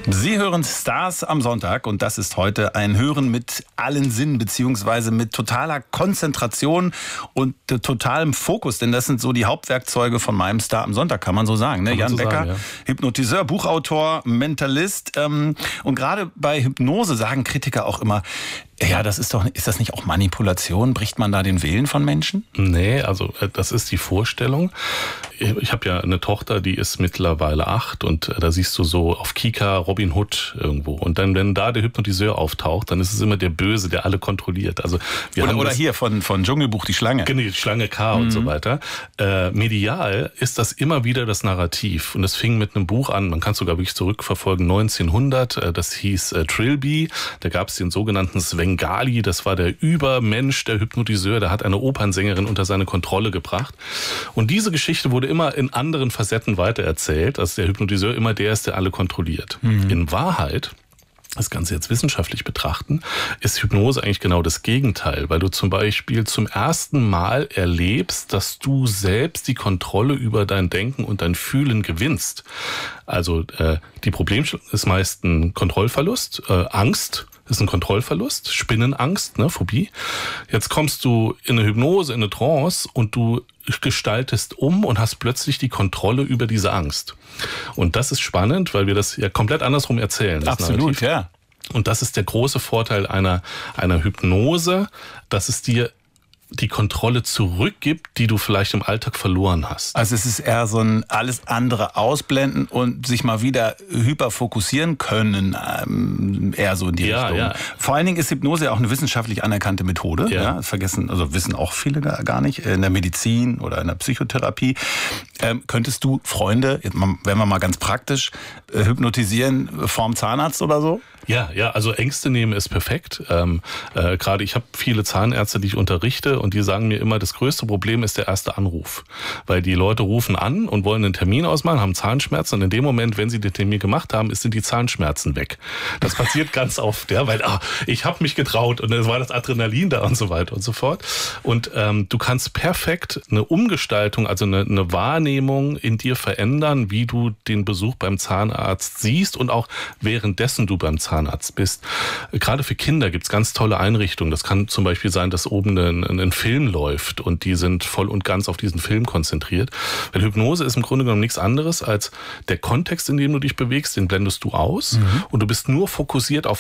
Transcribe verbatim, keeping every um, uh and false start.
Sie hören Stars am Sonntag und das ist heute ein Hören mit allen Sinnen beziehungsweise mit totaler Konzentration und äh, totalem Fokus, denn das sind so die Hauptwerkzeuge von meinem Star am Sonntag, kann man so sagen. Ne? Jan so Becker, sagen, ja. Hypnotiseur, Buchautor, Mentalist ähm, und gerade bei Hypnose sagen Kritiker auch immer, ja, das ist doch, ist das nicht auch Manipulation? Bricht man da den Willen von Menschen? Nee, also das ist die Vorstellung. Ich habe ja eine Tochter, die ist mittlerweile acht und da siehst du so auf Kika Robin Hood irgendwo. Und dann, wenn da der Hypnotiseur auftaucht, dann ist es immer der Böse, der alle kontrolliert. Also wir oder haben oder das, hier von, von Dschungelbuch die Schlange. Genau, die Schlange K mhm. und so weiter. Äh, medial ist das immer wieder das Narrativ. Und es fing mit einem Buch an, man kann es sogar wirklich zurückverfolgen, neunzehnhundert. Das hieß äh, Trilby. Da gab es den sogenannten Svengali. Das war der Übermensch, der Hypnotiseur. Der hat eine Opernsängerin unter seine Kontrolle gebracht. Und diese Geschichte wurde immer in anderen Facetten weitererzählt. Also der Hypnotiseur immer der ist, der alle kontrolliert. Mhm. In Wahrheit, das Ganze jetzt wissenschaftlich betrachten, ist Hypnose eigentlich genau das Gegenteil, weil du zum Beispiel zum ersten Mal erlebst, dass du selbst die Kontrolle über dein Denken und dein Fühlen gewinnst. Also äh, die Problem ist meist ein Kontrollverlust, äh, Angst ist ein Kontrollverlust, Spinnenangst, ne, Phobie. Jetzt kommst du in eine Hypnose, in eine Trance und du gestaltest um und hast plötzlich die Kontrolle über diese Angst. Und das ist spannend, weil wir das ja komplett andersrum erzählen. Absolut, ja. Und das ist der große Vorteil einer, einer Hypnose, dass es dir die Kontrolle zurückgibt, die du vielleicht im Alltag verloren hast. Also es ist eher so ein alles andere ausblenden und sich mal wieder hyperfokussieren können, ähm, eher so in die ja, Richtung. Ja. Vor allen Dingen ist Hypnose ja auch eine wissenschaftlich anerkannte Methode. Ja. Ja, vergessen, also wissen auch viele gar nicht, in der Medizin oder in der Psychotherapie. Ähm, könntest du Freunde, jetzt mal, wenn wir mal ganz praktisch, äh, hypnotisieren vorm Zahnarzt oder so? Ja, ja, also Ängste nehmen ist perfekt. Ähm, äh, gerade ich habe viele Zahnärzte, die ich unterrichte und die sagen mir immer, das größte Problem ist der erste Anruf. Weil die Leute rufen an und wollen einen Termin ausmachen, haben Zahnschmerzen und in dem Moment, wenn sie den Termin gemacht haben, sind die Zahnschmerzen weg. Das passiert ganz oft, ja, weil ah, ich habe mich getraut und es war das Adrenalin da und so weiter und so fort. Und ähm, du kannst perfekt eine Umgestaltung, also eine, eine Wahrnehmung in dir verändern, wie du den Besuch beim Zahnarzt siehst und auch währenddessen du beim Zahnarzt Zahnarzt bist. Gerade für Kinder gibt es ganz tolle Einrichtungen. Das kann zum Beispiel sein, dass oben ein, ein Film läuft und die sind voll und ganz auf diesen Film konzentriert. Weil Hypnose ist im Grunde genommen nichts anderes als der Kontext, in dem du dich bewegst, den blendest du aus mhm. und du bist nur fokussiert auf